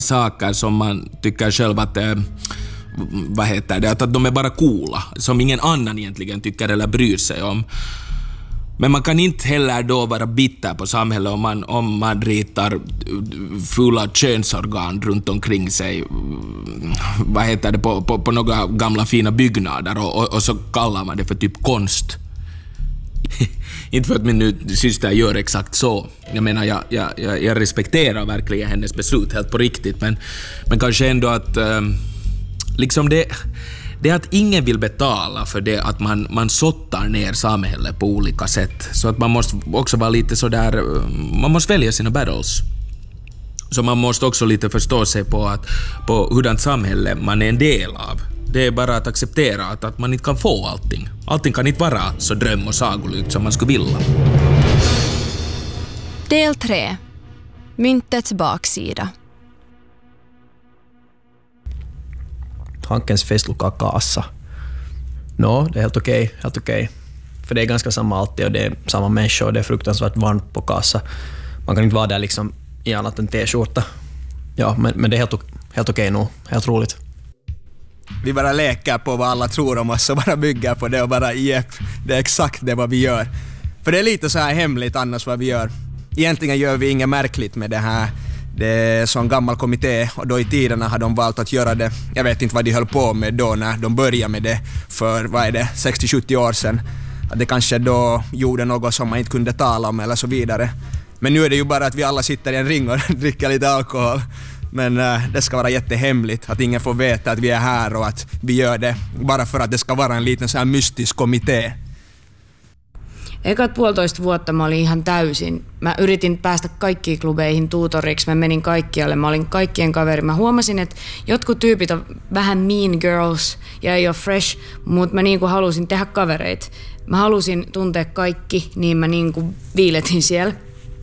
saker som man tycker själv att vad heter det, att de är bara coola, som ingen annan egentligen tycker eller bryr sig om. Men man kan inte heller då vara bitter på samhället om man ritar fulla könsorgan runt omkring sig, vad heter det, på några gamla fina byggnader och så kallar man det för typ konst. Inte för att min nu syster gör exakt så. Jag menar, jag respekterar verkligen hennes beslut helt på riktigt, men kanske ändå att liksom det är att ingen vill betala för det, att man sottar ner samhället på olika sätt. Så att man måste också vara lite så där, man måste välja sina battles. Så man måste också lite förstå sig på hurdant samhälle man är en del av. Det är bara att acceptera att man inte kan få allting. Allting kan inte vara så dröm- och sagolikt som man skulle vilja. Del 3. Myntets baksida. Hankens festlokal kassa. Det är helt okej. För det är ganska samma alltid och det är samma människor och det är fruktansvärt varmt på kassa. Man kan inte vara där liksom i annat än t-skjorta. Ja, men det är helt okej nog. Helt roligt. Vi bara leker på vad alla tror om oss och bara bygger på det och bara det är exakt det vad vi gör. För det är lite så här hemligt annars vad vi gör. Egentligen gör vi inget märkligt med det här. Det är så en gammal kommitté och då i tiderna har de valt att göra det. Jag vet inte vad de höll på med då när de började med det för, 60-70 år sedan. Att det kanske då gjorde något som man inte kunde tala om eller så vidare. Men nu är det ju bara att vi alla sitter i en ring och dricker lite alkohol. Men det ska vara jättehemligt, att ingen får veta att vi är här och att vi gör det bara för att det ska vara en liten så här mystisk kommitté. Ekat 1,5 vuotta mä olin ihan täysin. Mä yritin päästä kaikkiin klubeihin tuutoriksi, mä menin kaikkialle, mä olin kaikkien kaveri. Mä huomasin, että jotkut tyypit on vähän mean girls ja ei ole fresh, mutta mä niinku halusin tehdä kavereita. Mä halusin tuntea kaikki, niin mä niinku viiletin siellä.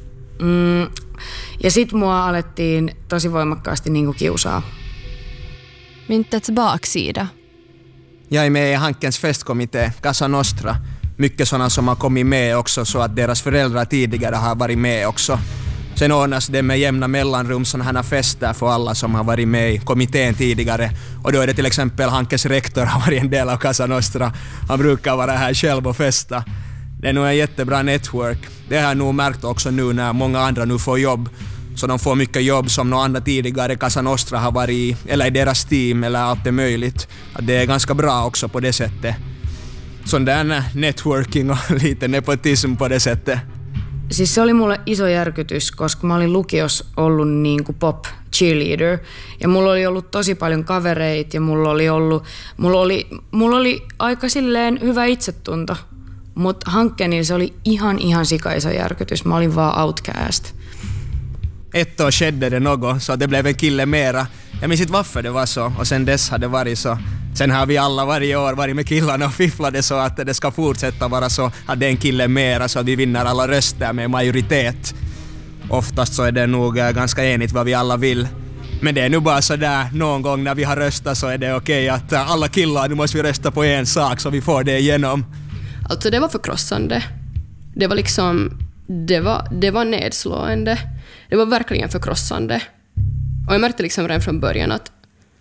Ja sit mua alettiin tosi voimakkaasti niinku kiusaa. Myntets baksida. Jag är med i Hankens festkommitté, Casa Nostra. Mycket sådana som har kommit med också så att deras föräldrar tidigare har varit med också. Sen ordnas det med jämna mellanrum sådana här fester för alla som har varit med i kommittén tidigare. Och då är det till exempel Hankens rektor har varit en del av Casa Nostra. Han brukar vara här själv och festa. Det är nog en jättebra network. Det har jag nog märkt också nu när många andra nu får jobb. Så de får mycket jobb som några andra tidigare Casa Nostra har varit i, eller i deras team eller allt är möjligt. Att det är ganska bra också på det sättet. Sån där networking och lite nepotism på det sättet. Siis se oli mulle iso järkytys, koska mä olin lukiossa ollut niin kuin pop cheerleader ja mulla oli ollut tosi paljon kavereita ja mulla oli aika silleen hyvä itsetunto. Mutta Hankenilla se oli ihan sikaiso järkytys. Mä olin vaan outcast. Ett år skedde det något så det blev en kille mera. Jag minns inte varför det var så och sen dess har det varit så. Sen har vi alla varje år varit med killarna och fifflade så att det ska fortsätta vara så att det är en kille mera så att vi vinner alla röster med majoritet. Oftast så är det nog ganska enigt vad vi alla vill. Men det är nu bara så där någon gång när vi har röstat så är det okej att alla killar, nu måste vi rösta på en sak så vi får det igenom. Alltså det var förkrossande. Det var liksom det var nedslående. Det var verkligen förkrossande. Och jag märkte liksom redan från början att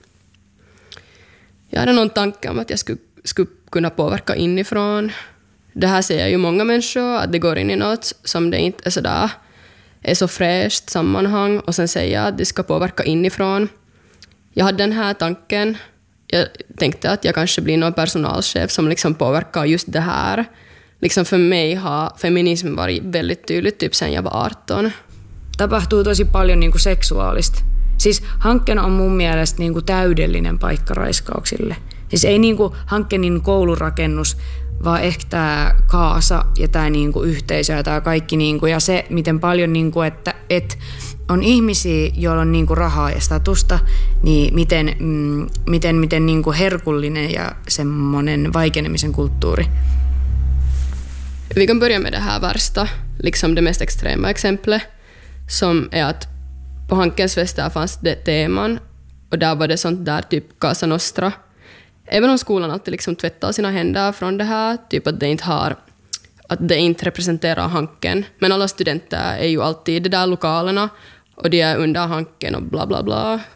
jag hade någon tanke om att jag skulle kunna påverka inifrån. Det här ser ju många människor, att det går in i något som det inte är sådär, är så fräscht sammanhang och sen säger jag att det ska påverka inifrån. Jag hade den här tanken. Jag tänkte att jag kanske blir någon personalchef som liksom påverkar just det här. Liksom för mig har feminism varit väldigt tydligt typ sen jag var 18. Tapahtuu tosi paljon niinku seksuaalista. Siis Hanken on mun mielestä niinku täydellinen paikka raiskauksille. Siis ei niinku Hankenin koulurakennus, vaan ehkä tää kaasa ja tää niinku yhteisö ja tää kaikki niinku ja se miten paljon niinku että on ihmisiä, joilla on niinku rahaa ja statusta, niin miten niinku herkullinen ja semmonen vaikenemisen kulttuuri. Vi kan börja med det här värsta, liksom det mest extrema exemplet, som är att på Hankens fester fanns det teman och där var det sånt där typ Casa Nostra. Även om skolan alltid liksom tvättar sina händer från det här, typ att det inte representerar Hanken. Men alla studenter är ju alltid i de där lokalerna och de är under Hanken och bla bla bla.